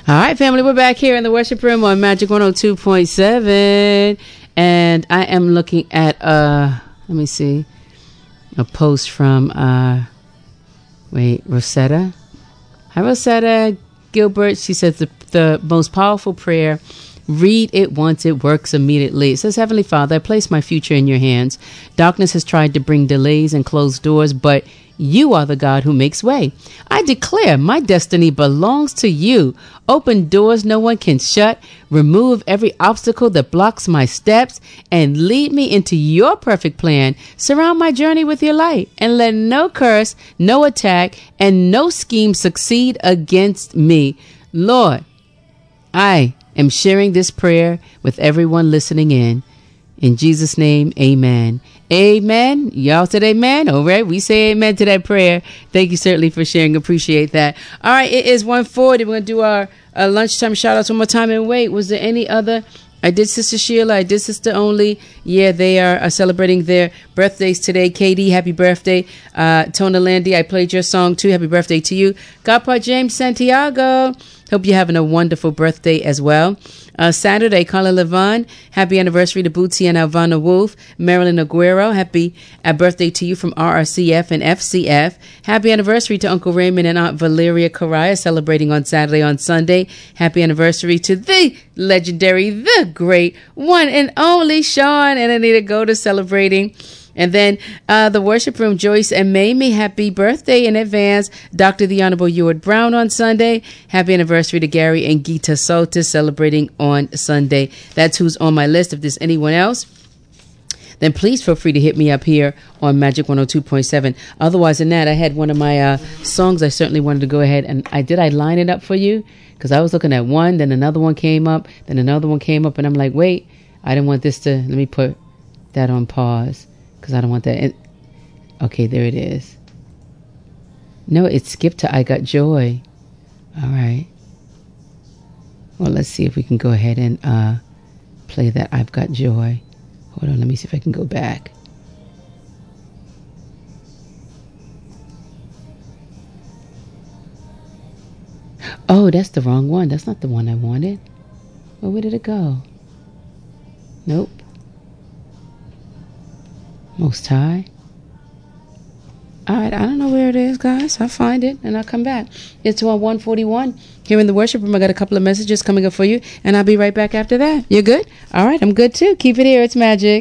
All right, family, we're back here in the worship room on Magic 102.7. And I am looking at, let me see, a post from, Rosetta. Hi, Rosetta Gilbert. She says the most powerful prayer. Read it once, it works immediately. It says, Heavenly Father, I place my future in your hands. Darkness has tried to bring delays and closed doors, but you are the God who makes way. I declare my destiny belongs to you. Open doors no one can shut. Remove every obstacle that blocks my steps and lead me into your perfect plan. Surround my journey with your light and let no curse, no attack, and no scheme succeed against me. Lord, I am sharing this prayer with everyone listening in. In Jesus' name, amen. Amen. Y'all said amen. All right. We say amen to that prayer. Thank you certainly for sharing. Appreciate that. All right. It is 1:40. We're going to do our lunchtime shout outs one more time. And wait, was there any other? I did Sister Sheila. I did Sister Only. Yeah, they are celebrating their birthdays today. KD, happy birthday. Tona Landy, I played your song too. Happy birthday to you. Godpa James Santiago. Hope you're having a wonderful birthday as well. Saturday, Carla Levon, happy anniversary to Bootsy and Alvana Wolf. Marilyn Aguero, happy birthday to you from RRCF and FCF. Happy anniversary to Uncle Raymond and Aunt Valeria Correa, celebrating on Saturday on Sunday. Happy anniversary to the legendary, the great, one and only Sean and Anita Goda celebrating. And then the worship room, Joyce and Mamie, happy birthday in advance. Dr. The Honorable Ewart Brown on Sunday. Happy anniversary to Gary and Gita Sotis celebrating on Sunday. That's who's on my list. If there's anyone else, then please feel free to hit me up here on Magic 102.7. Otherwise than that, I had one of my songs I certainly wanted to go ahead and I line it up for you because I was looking at one, then another one came up, then another one came up, and I'm like, wait, I didn't want this to, let me put that on pause. Because I don't want that. Okay, there it is. No, it skipped to I Got Joy. All right. Well, let's see if we can go ahead and play that I've Got Joy. Hold on, let me see if I can go back. Oh, that's the wrong one. That's not the one I wanted. Well, where did it go? Nope. Most High. All right, I don't know where it is, guys. I'll find it and I'll come back. It's on 141 here in the worship room. I got a couple of messages coming up for you, and I'll be right back after that. You're good? All right, I'm good too. Keep it here. It's Magic.